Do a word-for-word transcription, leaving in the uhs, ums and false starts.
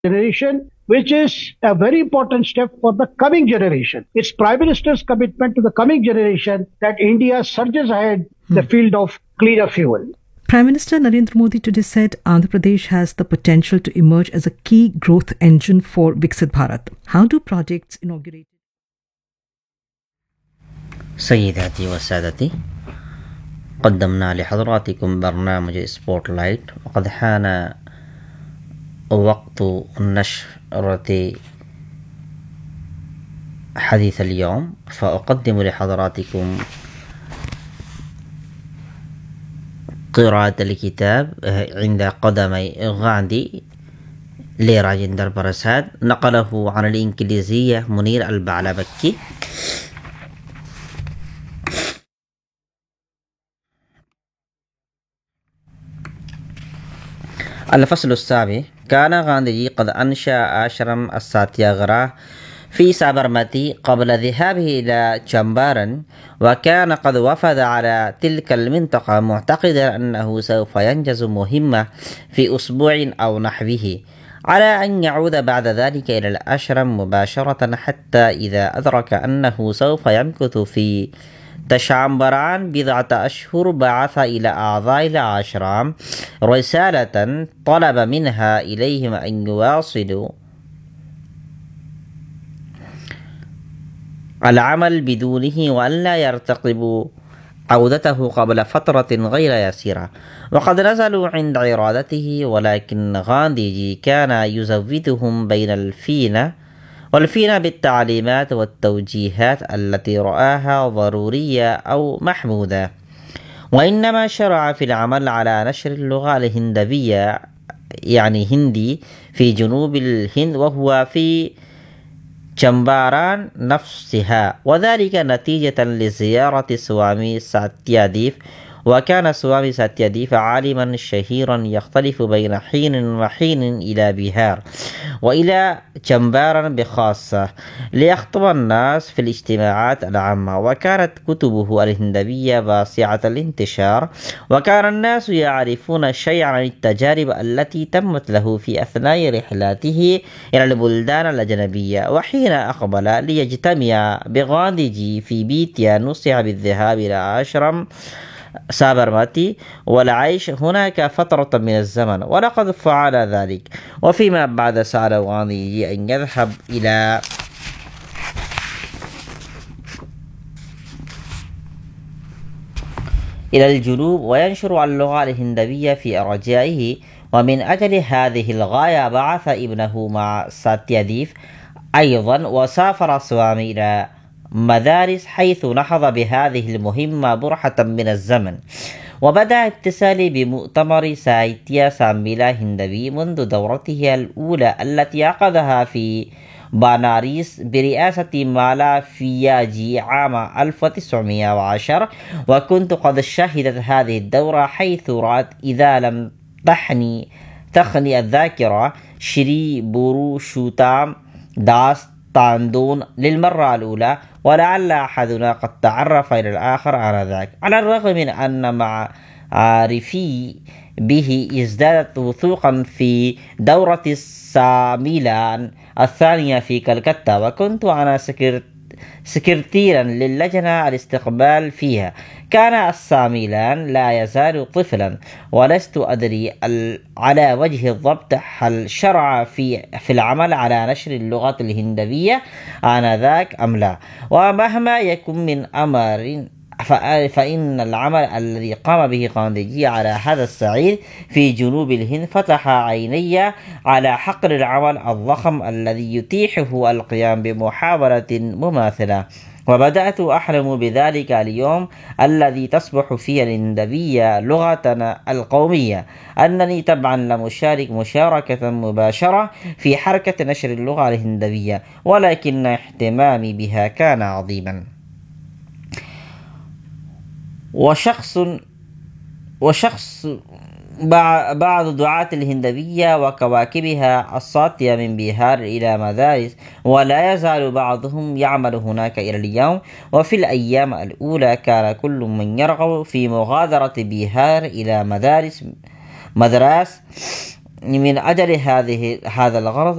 generation, which is a very important step for the coming generation. It's Prime Minister's commitment to the coming generation that India surges ahead in the field of cleaner fuel. Prime Minister Narendra Modi today said Andhra Pradesh has the potential to emerge as a key growth engine for Viksit Bharat. How do projects inaugurated? سيداتي وسادتي، قدمنا لحضراتكم برنامج سبوت لايت، وقد حان وقت نشرة حديث اليوم، فأقدم لحضراتكم قراءة الكتاب عند قدمي غاندي لراجندر برساد، نقله عن الإنجليزية منير البعلبكي. الفصل السابع. كان غاندي قد أنشأ آشرم الساتياغراه في سابرمتي قبل ذهابه إلى چمبارن، وكان قد وفد على تلك المنطقة معتقدا أنه سوف ينجز مهمة في أسبوع أو نحوه، على أن يعود بعد ذلك إلى الآشرم مباشرة، حتى إذا أدرك أنه سوف يمكث في تشامبران بضعة أشهر بعث إلى أعضاء الآشرام رسالة طلب منها إليهم أن يواصلوا العمل بدونه وأن لا يرتقبوا عودته قبل فترة غير يسيرة. وقد نزلوا عند عرادته، ولكن غانديجي كان يزودهم بين الفينة والفينة بالتعليمات والتوجيهات التي رآها ضرورية أو محمودة، وإنما شرع في العمل على نشر اللغة الهندية يعني هندي في جنوب الهند، وهو في چمباران نفسها، وذلك نتيجة لزيارة سوامي ساتياديف. وكان سوامي ساتياديف عالما شهيرا يختلف بين حين وحين إلى بيهار وإلى چمباران بخاصة ليخطب الناس في الاجتماعات العامة، وكانت كتبه الهندية واسعة الانتشار، وكان الناس يعرفون شيئا عن التجارب التي تمت له في أثناء رحلاته إلى البلدان الأجنبية. وحين أقبل ليجتمع بغانديجي في بيتيا، نصح بالذهاب إلى آشرم سابرمتي والعيش هناك فترة من الزمن، ولقد فعل ذلك. وفيما بعد سأل غانديجي أن يذهب إلى إلى الجنوب وينشر اللغة الهندية في أرجائه، ومن أجل هذه الغاية بعث ابنه مع ساتياديف أيضا، وسافر سوامي إلى مدارس حيث نهض بهذه المهمة برحة من الزمن. وبدأ اتصالي بمؤتمر سايتيا ساميلا هندبي منذ دورته الأولى التي عقدها في باناريس برئاسة مالا فياجي عام ألف وتسعمائة وعشرة، وكنت قد شهدت هذه الدورة، حيث رأت إذا لم تحني تخني الذاكرة شري بوروشوتام داس تاندون للمرة الأولى، ولعل أحدنا قد تعرف إلى الآخر آنذاك، على الرغم من أن مع عارفي به ازدادت وثوقا في دورة ساميلان الثانية في كلكتة، وكنت أنا سكرت سكرتيرا للجنة الاستقبال فيها. كان الساميلان لا يزال طفلا، ولست أدري على وجه الضبط هل شرع في في العمل على نشر اللغة الهندية آنذاك أم لا. ومهما يكن من أمر فإن العمل الذي قام به غانديجي على هذا الصعيد في جنوب الهند فتح عيني على حقل العمل الضخم الذي يتيحه القيام بمحاولة مماثلة، وبدأت أحلم بذلك اليوم الذي تصبح فيه الهندية لغتنا القومية، أنني طبعا لم أشارك مشاركة مباشرة في حركة نشر اللغة الهندية، ولكن اهتمامي بها كان عظيما. وشخص وشخص بعض دعاة الهندية وكواكبها الساطية من بيهار إلى مدارس، ولا يزال بعضهم يعمل هناك إلى اليوم. وفي الأيام الأولى كان كل من يرغب في مغادرة بيهار إلى مدارس مدراس من أجل هذه هذا الغرض